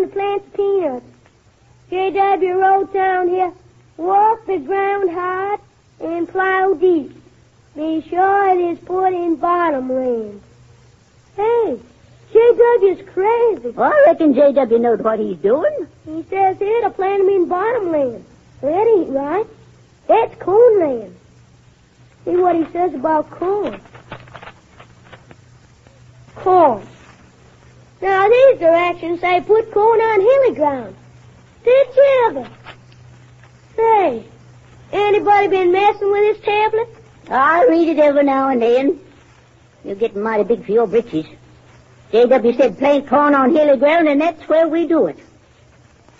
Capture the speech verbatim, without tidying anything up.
to plant peanuts. J W wrote down here, walk the ground hard and plow deep. Be sure it is put in bottomland. Hey, J W's crazy. Well, I reckon J W knows what he's doing. He says here to plant them in bottomland. Well, that ain't right. That's cornland. See what he says about corn. Corn. Now, these directions say put corn on hilly ground. Did you ever? Say, anybody been messing with this tablet? I read it every now and then. You're getting mighty big for your britches. J W said plant corn on hilly ground, and that's where we do it.